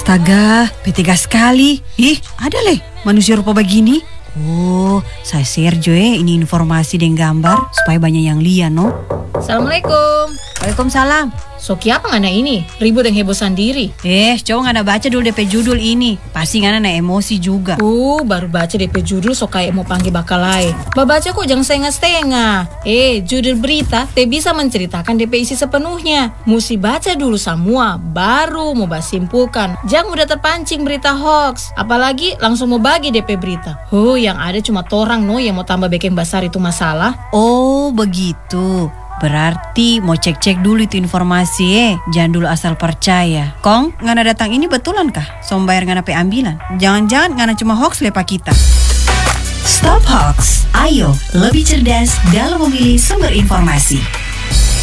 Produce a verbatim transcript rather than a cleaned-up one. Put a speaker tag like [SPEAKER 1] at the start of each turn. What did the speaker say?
[SPEAKER 1] Astaga, petiga sekali. Ih, ada leh manusia rupa begini. Oh, saya share jo eh ini informasi dan gambar supaya banyak yang lihat no.
[SPEAKER 2] Assalamualaikum.
[SPEAKER 1] Waalaikumsalam.
[SPEAKER 2] Soki apa ngana ini? Ribut yang heboh sendiri.
[SPEAKER 1] Eh, coba ngana baca dulu D P judul ini. Pasti ngana na emosi juga.
[SPEAKER 2] Uh, baru baca D P judul so kayak mau panggil bakalai. Baca kok jangan setengah-setengah. Eh, judul berita te bisa menceritakan D P isi sepenuhnya. Mesti baca dulu semua, baru mau bahas simpulkan. Jangan udah terpancing berita hoax. Apalagi langsung mau bagi D P berita. Huh, yang ada cuma torang no yang mau tambah bikin besar itu masalah.
[SPEAKER 1] Oh, begitu. Berarti mau cek-cek dulu itu informasi eh. Jangan dulu asal percaya. Kong, ngana datang ini betulan kah? Sombayar ngana pe ambilan. Jangan-jangan ngana cuma hoax lepa kita.
[SPEAKER 3] Stop hoax. Ayo, lebih cerdas dalam memilih sumber informasi.